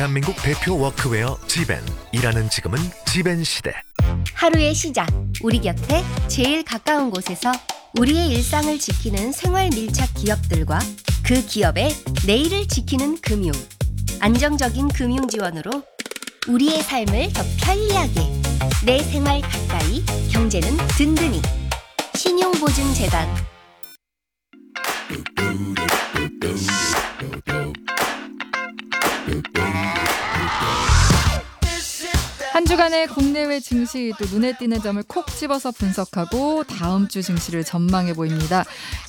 대한민국 대표 워크웨어 지벤. 일하는 지금은 지벤 시대. 하루의 시작, 우리 곁에 제일 가까운 곳에서 우리의 일상을 지키는 생활 밀착 기업들과 그 기업의 내일을 지키는 금융. 안정적인 금융 지원으로 우리의 삶을 더 편리하게. 내 생활 가까이, 경제는 든든히. 신용보증재단. 한 주간의 국내외 증시 또 눈에 띄는 점을 콕 집어서 분석하고 다음 주 증시를 전망해 보입니다.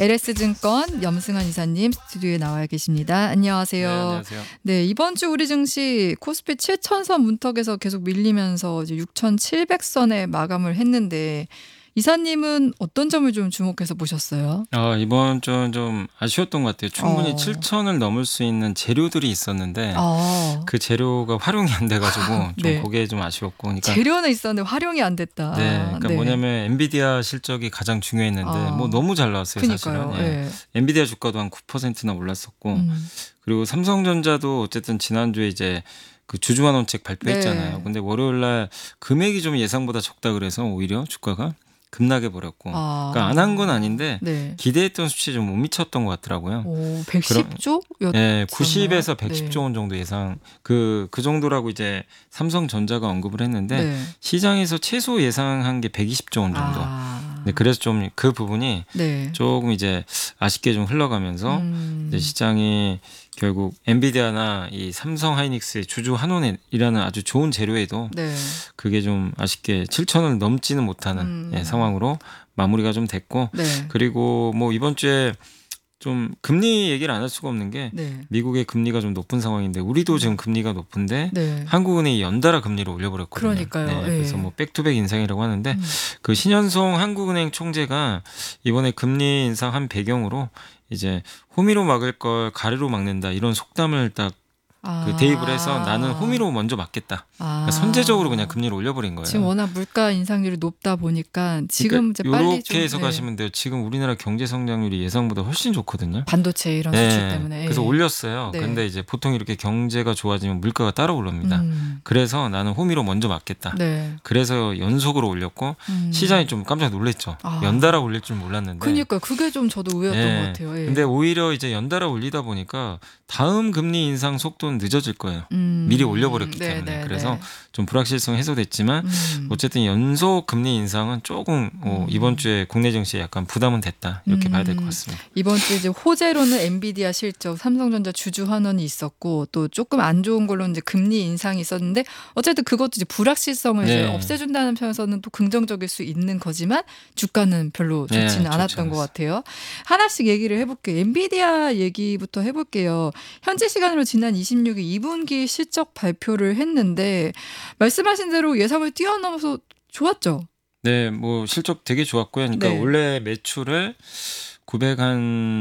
LS증권 염승환 이사님 스튜디오에 나와 계십니다. 안녕하세요. 네, 안녕하세요. 네, 이번 주 우리 증시 코스피 7,000선 문턱에서 계속 밀리면서 이제 6,700선에 마감을 했는데 이사님은 어떤 점을 좀 주목해서 보셨어요? 이번 주는 좀 아쉬웠던 것 같아요. 충분히 7천을 넘을 수 있는 재료들이 있었는데 그 재료가 활용이 안 돼가지고 좀 네. 그게 좀 아쉬웠고. 그러니까 재료는 있었는데 활용이 안 됐다. 네, 그러니까 네. 뭐냐면 엔비디아 실적이 가장 중요했는데 뭐 너무 잘 나왔어요. 그러니까요. 사실은. 예. 네. 엔비디아 주가도 한 9%나 올랐었고 그리고 삼성전자도 어쨌든 지난주에 이제 그 주주환원책 발표했잖아요. 네. 근데 월요일 날 금액이 좀 예상보다 적다 그래서 오히려 주가가 급락해 버렸고. 그러니까 안 한 건 아닌데 네. 기대했던 수치에 좀 못 미쳤던 것 같더라고요. 110조? 네, 90에서 110조 원 정도 예상 그 정도라고 이제 삼성전자가 언급을 했는데 네. 시장에서 최소 예상한 게 120조 원 정도. 네, 그래서 좀 그 부분이 네. 조금 이제 아쉽게 좀 흘러가면서 이제 시장이 결국 엔비디아나 이 삼성 하이닉스의 주주 환원이라는 아주 좋은 재료에도 네. 그게 좀 아쉽게 7천을 넘지는 못하는 상황으로 마무리가 좀 됐고 네. 그리고 뭐 이번 주에 좀 금리 얘기를 안 할 수가 없는 게 네. 미국의 금리가 좀 높은 상황인데 우리도 지금 금리가 높은데 네. 한국은행이 연달아 금리를 올려버렸거든요. 그러니까요. 네, 그래서 예. 뭐 백투백 인상이라고 하는데 그 신현송 한국은행 총재가 이번에 금리 인상한 배경으로 이제 호미로 막을 걸 가래로 막는다 이런 속담을 딱 그 대입을 해서 나는 호미로 먼저 막겠다. 그러니까 선제적으로 그냥 금리를 올려버린 거예요. 지금 워낙 물가 인상률이 높다 보니까 지금 이제 빨리 이렇게 좀 해석하시면 돼요. 지금 우리나라 경제 성장률이 예상보다 훨씬 좋거든요. 반도체 이런 수출 때문에. 그래서 올렸어요. 네. 근데 이제 보통 이렇게 경제가 좋아지면 물가가 따라 오릅니다. 그래서 나는 호미로 먼저 막겠다. 네. 그래서 연속으로 올렸고 시장이 좀 깜짝 놀랐죠. 연달아 올릴 줄 몰랐는데. 그러니까 그게 좀 저도 의외였던 것 같아요. 예. 근데 오히려 이제 연달아 올리다 보니까 다음 금리 인상 속도는 늦어질 거예요. 미리 올려버렸기 네, 때문에. 네, 그래서 네. 좀 불확실성 해소됐지만 어쨌든 연속 금리 인상은 조금 이번 주에 국내 증시에 약간 부담은 됐다. 이렇게 봐야 될 것 같습니다. 이번 주 이제 호재로는 엔비디아 실적, 삼성전자 주주 환원이 있었고 또 조금 안 좋은 걸로는 이제 금리 인상이 있었는데 어쨌든 그것도 이제 불확실성을 이제 없애준다는 편에서는 또 긍정적일 수 있는 거지만 주가는 별로 좋지는 않았던 것 같아요. 하나씩 얘기를 해볼게요. 엔비디아 얘기부터 해볼게요. 현지 시간으로 지난 26일 2분기 실적 발표를 했는데 말씀하신 대로 예상을 뛰어넘어서 좋았죠. 네, 뭐 실적 되게 좋았고요. 그러니까 네. 원래 매출을 900한